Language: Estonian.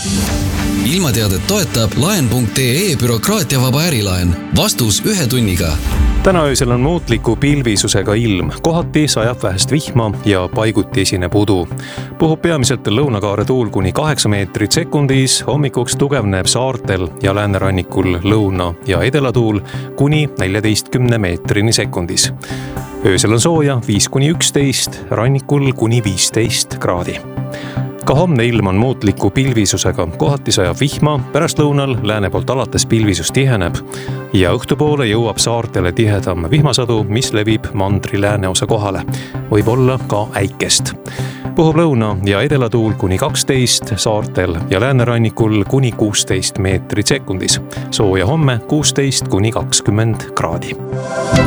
Ilmateadet toetab laen.ee bürokraatiavaba ärilaen. Vastus 1 tunniga. Täna öösel on muutliku pilvisusega ilm. Kohati sajab vähest vihma ja paiguti esineb udu. Puhub peamiselt lõunakaare tuul kuni 8 meetrit sekundis. Hommikuks tugevneb saartel ja läänerannikul lõuna- ja edelatuul kuni 14 meetrini sekundis. Öösel on sooja 5-11, rannikul kuni 15 kraadi. Ka homne ilm on muutliku pilvisusega, kohati sajab vihma, pärastlõunal lääne poolt alates pilvisus tiheneb ja õhtupoole jõuab saartele tihedam vihmasadu, mis levib mandri lääneosa kohale. Võib olla ka äikest. Puhub lõuna- ja edelatuul kuni 12, saartel ja läänerannikul kuni 16 meetrit sekundis. Sooja homme 16-20 kraadi.